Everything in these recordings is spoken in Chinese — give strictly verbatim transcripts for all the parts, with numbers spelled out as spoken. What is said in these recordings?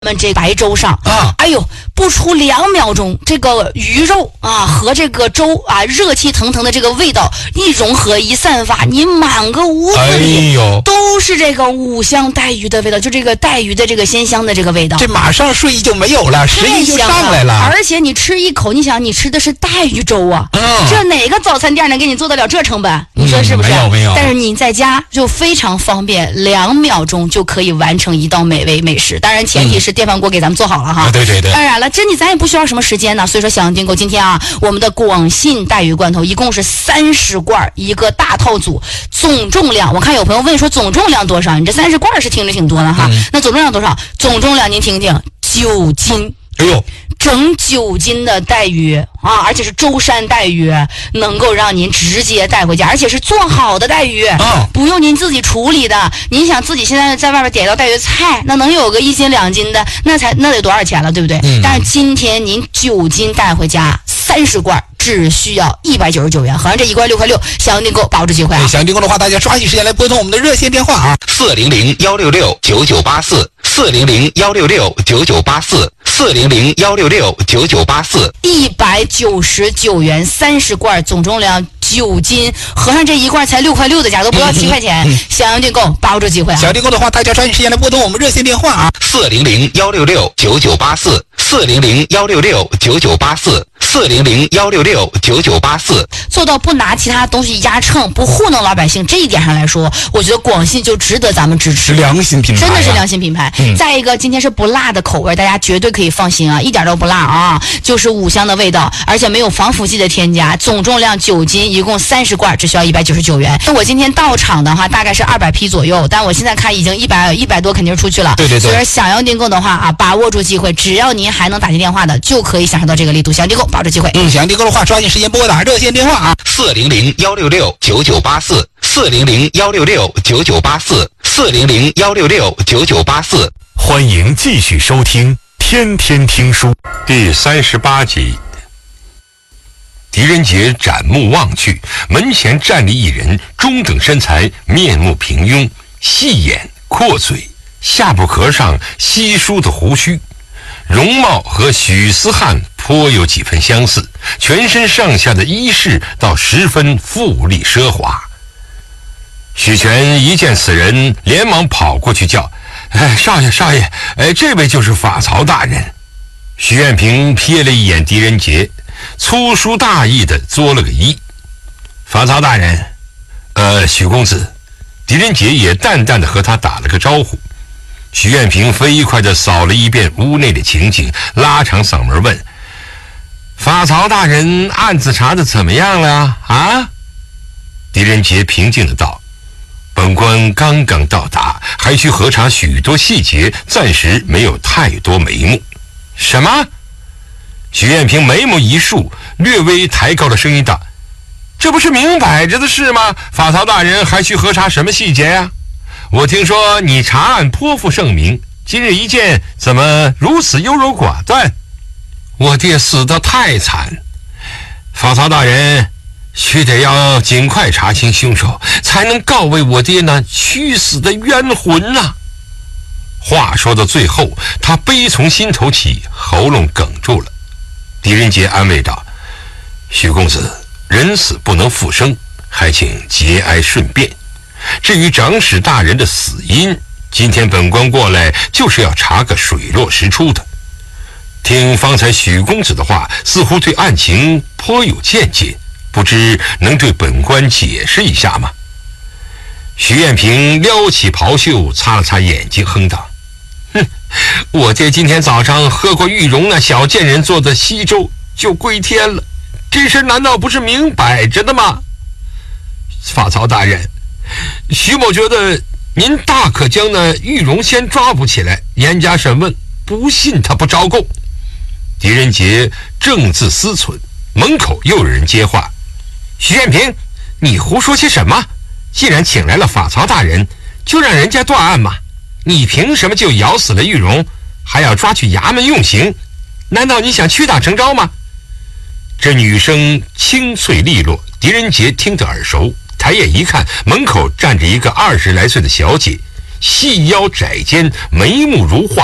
我们这白粥上啊，哎呦，不出两秒钟，这个鱼肉啊和这个粥啊，热气腾腾的这个味道一融合一散发，你满个屋子里、哎、都是这个五香带鱼的味道，就这个带鱼的这个鲜香的这个味道， 这马上睡意就没有了，食欲就上来了。 而且你吃一口，你想你吃的是带鱼粥啊，嗯、这哪个早餐店能给你做得了这成本？你说是不是？ 嗯、没有没有。 但是你在家就非常方便，两秒钟就可以完成一道美味美食。当然前提是电饭锅给咱们做好了哈。 啊、对对对。 当然了，这你咱也不需要什么时间呢，所以说小羊订购今天啊，我们的广信带鱼罐头一共是三十罐一个大套组，总重量我看有朋友问说总重量多少？你这三十罐是听着挺多的哈，嗯、那总重量多少？总重量您听听，九斤。 哎呦， 整九斤的带鱼啊，而且是舟山带鱼，能够让您直接带回家，而且是做好的带鱼，啊、不用您自己处理的。您想自己现在在外边点一道带鱼菜，那能有个一斤两斤的，那才那得多少钱了，对不对？嗯、但是今天您九斤带回家，三十罐。只需要一百九十九元，合上这一罐六块六，想要订购把握这机会啊！ 想要订购的话，大家抓紧时间来拨通我们的热线电话啊，四零零幺六六九九八四，四零零幺六六九九八四，四零零幺六六九九八四， 一百九十九元，三十罐，总重量九斤，合上这一罐才六块六的价，都不要七块钱。嗯嗯、想要订购，把握这机会啊！ 想要订购的话，大家抓紧时间来拨通我们热线电话啊，四零零幺六六九九八四，四零零幺六六九九八四。四零零幺六六九九八四， 做到不拿其他东西压秤，不糊弄老百姓，这一点上来说，我觉得广信就值得咱们支持。 良心品牌、啊， 真的是良心品牌。嗯、再一个，今天是不辣的口味，大家绝对可以放心啊，一点都不辣啊，就是五香的味道，而且没有防腐剂的添加。总重量九斤，一共三十罐，只需要一百九十九元。那我今天到场的话，大概是二百批左右，但我现在看已经一百一百多，肯定是出去了。 对对对。 所以说想要订购的话啊，把握住机会，只要您还能打进电话的，就可以享受到这个力度。想要订购，把握住机会。 嗯，想要订购的话，抓紧时间拨打热线电话啊，四零零幺六六九九八四，四零零幺六六九九八四，四零零幺六六九九八四。 欢迎继续收听《天天听书》 第三十八集。狄仁杰展目望去，门前站立一人，中等身材，面目平庸，细眼阔嘴，下巴壳上稀疏的胡须，容貌和许思汉颇有几分相似，全身上下的衣饰倒十分富丽奢华。许全一见此人，连忙跑过去叫：“哎，少爷，少爷，哎，这位就是法曹大人。”许愿平瞥了一眼狄仁杰，粗疏大意地作了个揖：“法曹大人，呃，许公子。”狄仁杰也淡淡地和他打了个招呼。许愿平飞快地扫了一遍屋内的情景，拉长嗓门问：“法曹大人案子查得怎么样了啊？”狄仁杰平静地道：“本官刚刚到达，还需核查许多细节，暂时没有太多眉目。”“什么？”许愿平眉目一竖，略微抬高了声音道：“这不是明摆着的事吗？法曹大人还需核查什么细节呀？我听说你查案颇负盛名，今日一见，怎么如此优柔寡断？”“我爹死得太惨，法曹大人须得要尽快查清凶手，才能告慰我爹那屈死的冤魂啊！”话说到最后，他悲从心头起，喉咙哽住了。狄仁杰安慰道：“许公子，人死不能复生，还请节哀顺变。至于长史大人的死因，今天本官过来就是要查个水落石出的。听方才许公子的话，似乎对案情颇有见解，不知能对本官解释一下吗？”许愿平撩起袍袖，擦了擦眼睛，哼道：“哼，我爹今天早上喝过玉荣那小贱人做的稀粥，就归天了。这事难道不是明摆着的吗？法曹大人，许某觉得您大可将那玉荣先抓捕起来，严加审问，不信他不招供。”狄仁杰正自思忖，门口又有人接话：“许愿平，你胡说些什么？既然请来了法曹大人，就让人家断案嘛。你凭什么就咬死了玉荣，还要抓去衙门用刑？难道你想屈打成招吗？”这女声清脆利落，狄仁杰听得耳熟，抬眼一看，门口站着一个二十来岁的小姐，细腰窄肩，眉目如画。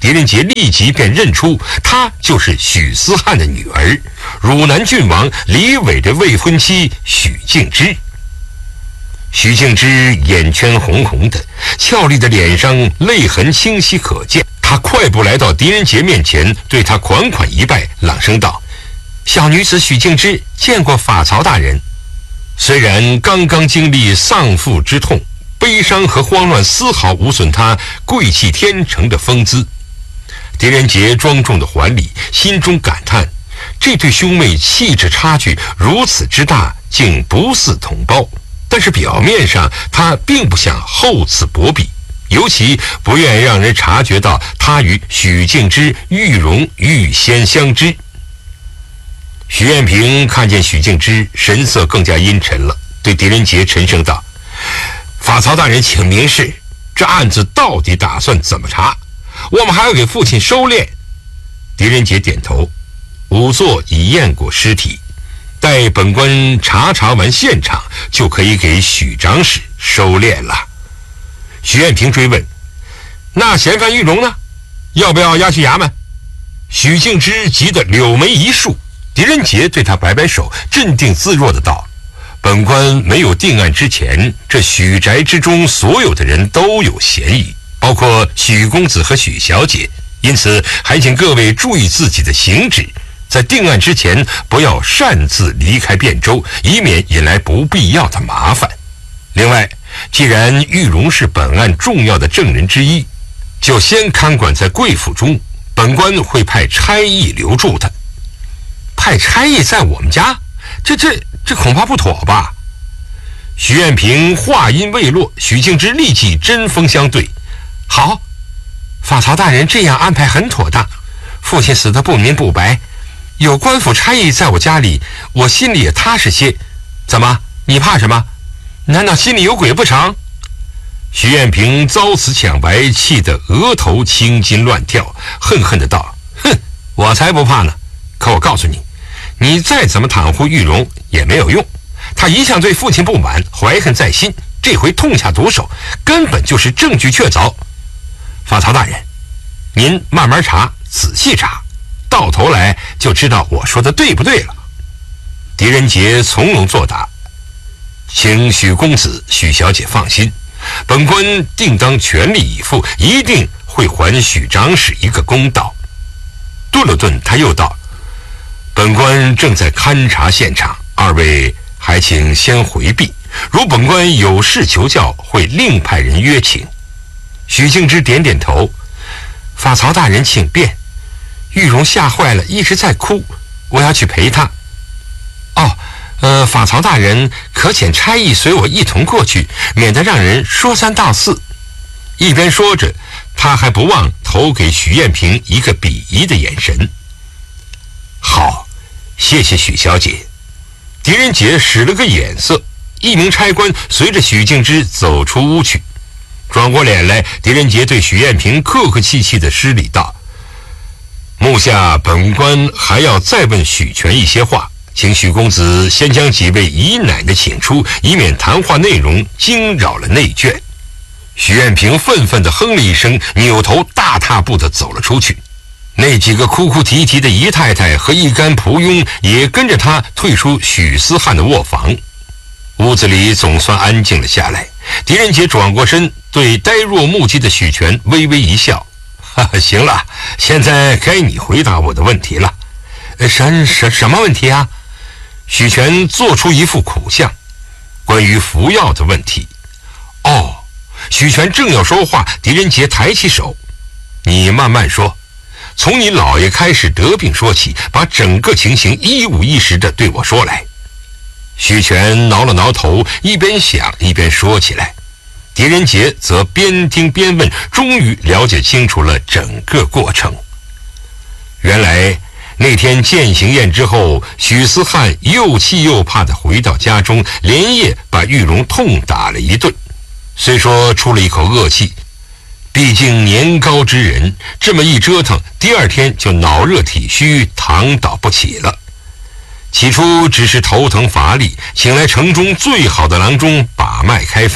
狄仁杰立即便认出她就是许思汉的女儿，汝南郡王李伟的未婚妻许敬之。许敬之眼圈红红的，俏丽的脸上泪痕清晰可见。她快步来到狄仁杰面前，对他款款一拜，朗声道：“小女子许敬之见过法曹大人。”虽然刚刚经历丧父之痛，悲伤和慌乱丝毫无损他贵气天成的风姿。狄仁杰庄重的还礼，心中感叹，这对兄妹气质差距如此之大，竟不似同胞。但是表面上他并不想厚此薄彼，尤其不愿让人察觉到他与许敬之玉容欲先相知。许艳萍看见许敬之神色更加阴沉了，对狄仁杰沉声道：“法曹大人请明示，这案子到底打算怎么查？我们还要给父亲收殓。”狄仁杰点头，仵作已验过尸体，待本官查查完现场，就可以给许长史收殓了。许艳萍追问：“那嫌犯玉荣呢？要不要押去衙门？”许敬之急得柳眉一竖。狄仁杰对他摆摆手，镇定自若地道：“本官没有定案之前，这许宅之中所有的人都有嫌疑，包括许公子和许小姐，因此还请各位注意自己的行止，在定案之前不要擅自离开汴州，以免引来不必要的麻烦。另外，既然玉荣是本案重要的证人之一，就先看管在贵府中，本官会派差役留住他。”“派差役在我们家，这这这恐怕不妥吧？”许艳萍话音未落，许敬之立即针锋相对：“好，法曹大人这样安排很妥当。父亲死得不明不白，有官府差役在我家里，我心里也踏实些。怎么，你怕什么？难道心里有鬼不成？”许艳萍遭此抢白，气得额头青筋乱跳，恨恨地道：“哼，我才不怕呢！可我告诉你，你再怎么袒护玉荣也没有用，他一向对父亲不满，怀恨在心，这回痛下毒手，根本就是证据确凿。法曹大人，您慢慢查，仔细查，到头来就知道我说的对不对了。”狄仁杰从容作答：“请许公子、许小姐放心，本官定当全力以赴，一定会还许长史一个公道。”顿了顿，他又道：“本官正在勘察现场，二位还请先回避。如本官有事求教，会另派人约请。”许敬之点点头：“法曹大人请便。玉荣吓坏了，一直在哭，我要去陪他。哦，呃，法曹大人可遣差役随我一同过去，免得让人说三道四。”一边说着，他还不忘投给许艳萍一个鄙夷的眼神。“好，谢谢许小姐。”狄仁杰使了个眼色，一名差官随着许敬之走出屋去。转过脸来，狄仁杰对许艳萍客客气气地施礼道：“目下本官还要再问许全一些话，请许公子先将几位姨奶奶请出，以免谈话内容惊扰了内眷。”许艳萍愤愤地哼了一声，扭头大踏步地走了出去。那几个哭哭啼啼的姨太太和一干仆佣也跟着他退出许思汉的卧房。屋子里总算安静了下来。狄仁杰转过身，对呆若木鸡的许全微微一笑：“哈哈，行了，现在该你回答我的问题了。”“什什什么问题啊？”许全做出一副苦相：“关于服药的问题。”“哦。”许全正要说话，狄仁杰抬起手：“你慢慢说，从你姥爷开始得病说起，把整个情形一五一十地对我说来。”许全挠了挠头，一边想一边说起来。狄仁杰则边听边问，终于了解清楚了整个过程。原来那天践行宴之后，许思汉又气又怕地回到家中，连夜把玉荣痛打了一顿。虽说出了一口恶气，毕竟年高之人，这么一折腾，第二天就脑热体虚，躺倒不起了。起初只是头疼乏力，请来城中最好的郎中把脉开方，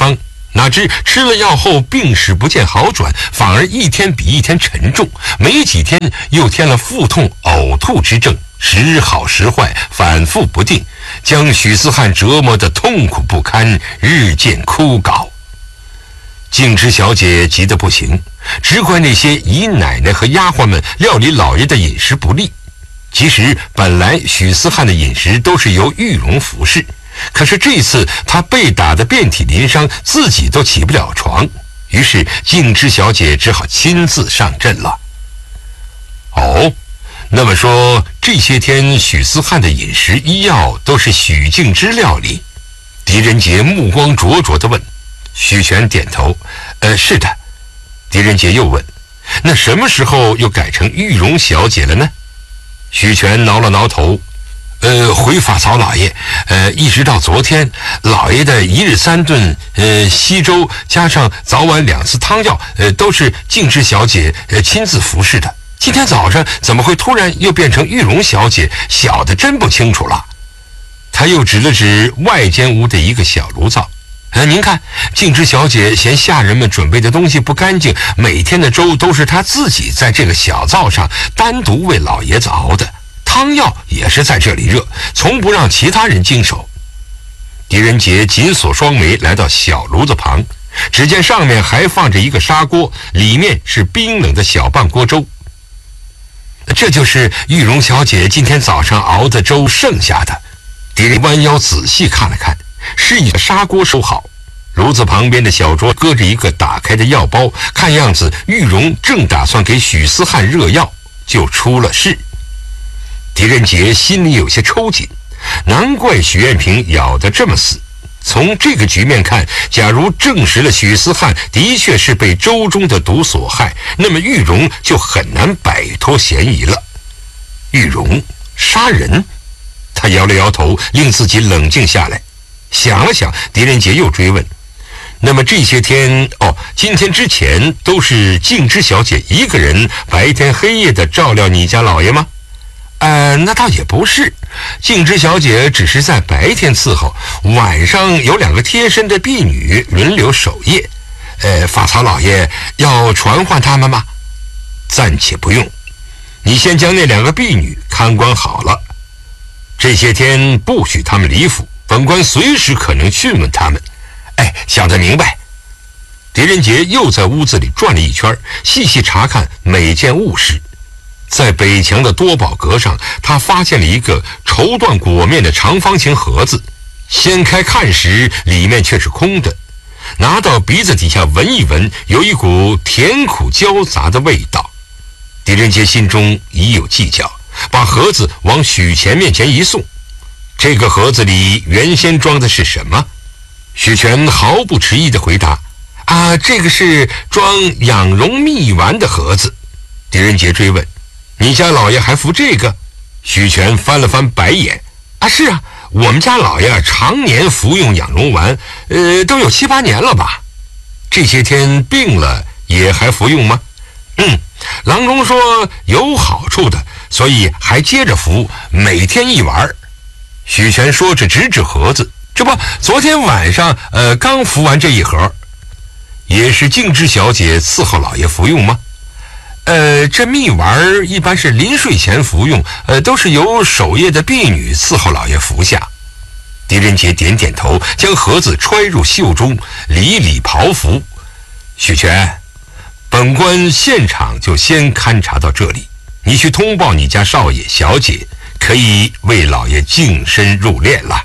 哪知吃了药后病势不见好转，反而一天比一天沉重，没几天又添了腹痛、呕吐之症，时好时坏，反复不定，将许思汉折磨得痛苦不堪，日渐枯槁。静芝小姐急得不行，只怪那些姨奶奶和丫鬟们料理老爷的饮食不利。其实本来许思汉的饮食都是由玉荣服侍，可是这次他被打得遍体鳞伤，自己都起不了床，于是静芝小姐只好亲自上阵了。哦，那么说这些天许思汉的饮食医药都是许静芝料理？狄仁杰目光灼灼地问。许全点头，呃，是的。狄仁杰又问，那什么时候又改成玉荣小姐了呢？许全挠了挠头，呃，回法曹老爷，呃，一直到昨天，老爷的一日三顿，呃，稀粥加上早晚两次汤药，呃，都是静芝小姐呃亲自服侍的。今天早上怎么会突然又变成玉荣小姐？小的真不清楚了。他又指了指外间屋的一个小炉灶。呃，您看，静芝小姐嫌下人们准备的东西不干净，每天的粥都是她自己在这个小灶上单独为老爷子熬的，汤药也是在这里热，从不让其他人经手。狄仁杰紧锁双眉，来到小炉子旁，只见上面还放着一个砂锅，里面是冰冷的小半锅粥。这就是玉荣小姐今天早上熬的粥剩下的。狄仁弯腰仔细看了看，是一个砂锅收好，炉子旁边的小桌搁着一个打开的药包，看样子玉荣正打算给许思汉热药，就出了事。狄仁杰心里有些抽紧，难怪许艳萍咬得这么死。从这个局面看，假如证实了许思汉的确是被粥中的毒所害，那么玉荣就很难摆脱嫌疑了。玉荣杀人？他摇了摇头，令自己冷静下来。想了想，狄仁杰又追问，那么这些天，哦，今天之前都是静芝小姐一个人白天黑夜的照料你家老爷吗？呃，那倒也不是，静芝小姐只是在白天伺候，晚上有两个贴身的婢女轮流守夜。呃，法曹老爷要传唤他们吗？暂且不用，你先将那两个婢女看管好了。这些天不许他们离府，本官随时可能讯问他们。哎，想得明白。狄仁杰又在屋子里转了一圈，细细查看每件物事。在北墙的多宝阁上，他发现了一个绸缎裹面的长方形盒子，掀开看时，里面却是空的。拿到鼻子底下闻一闻，有一股甜苦交杂的味道。狄仁杰心中已有计较，把盒子往许全面前一送。这个盒子里原先装的是什么？许全毫不迟疑地回答，啊，这个是装养荣蜜丸的盒子。狄仁杰追问，你家老爷还服这个？许全翻了翻白眼，啊，是啊，我们家老爷常年服用养荣丸，呃，都有七八年了吧。这些天病了也还服用吗？嗯，郎中说有好处的，所以还接着服，每天一丸。许全说着指指盒子，这不，昨天晚上呃刚服完这一盒。也是静芝小姐伺候老爷服用吗？呃，这蜜丸一般是临睡前服用，呃，都是由守夜的婢女伺候老爷服下。狄仁杰点点头，将盒子揣入袖中，理理袍服。许全，本官现场就先勘察到这里，你去通报你家少爷小姐，可以为老爷净身入殓了。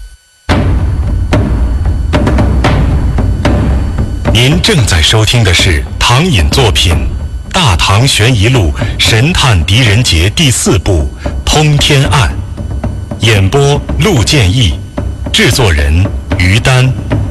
您正在收听的是唐寅作品《大唐悬疑录神探狄仁杰》第四部《通天案》，演播陆建义，制作人于丹。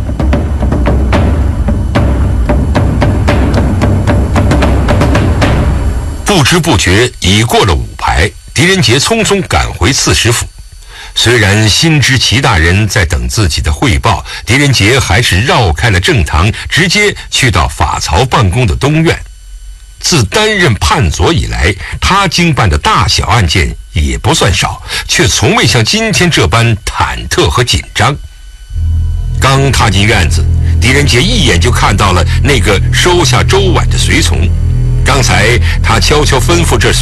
不知不觉已过了午牌，狄仁杰匆匆赶回刺史府。虽然心知齐大人在等自己的汇报，狄仁杰还是绕开了正堂，直接去到法曹办公的东院。自担任判佐以来，他经办的大小案件也不算少，却从未像今天这般忐忑和紧张。刚踏进院子， 狄仁杰一眼就看到了那个收下粥碗的随从。刚才他悄悄吩咐这